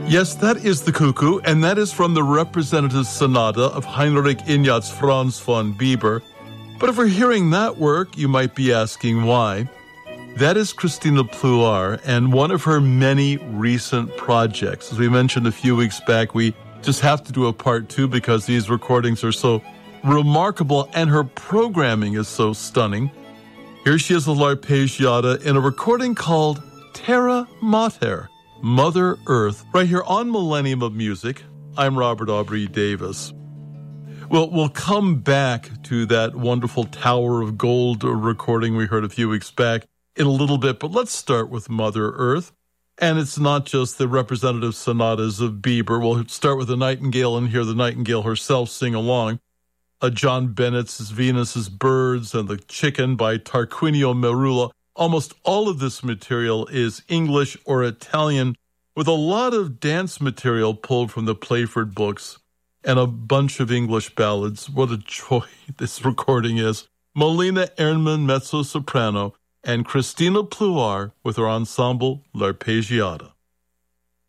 Yes, that is the cuckoo, and that is from the Representative Sonata of Heinrich Ignaz Franz von Bieber. But if we're hearing that work, you might be asking why. That is Christina Pluhar and one of her many recent projects. As we mentioned a few weeks back, we just have to do a part two because these recordings are so remarkable and her programming is so stunning. Here she is with L'Arpeggiata in a recording called Terra Mater, Mother Earth, right here on Millennium of Music. I'm Robert Aubrey Davis. Well, we'll come back to that wonderful Tower of Gold recording we heard a few weeks back in a little bit, but let's start with Mother Earth. And it's not just the representative sonatas of Bieber. We'll start with the Nightingale and hear the Nightingale herself sing along. John Bennett's Venus's Birds and The Chicken by Tarquinio Merula. Almost all of this material is English or Italian, with a lot of dance material pulled from the Playford books and a bunch of English ballads. What a joy this recording is. Molina Ernman, mezzo-soprano, and Christina Pluhar with her ensemble L'Arpeggiata.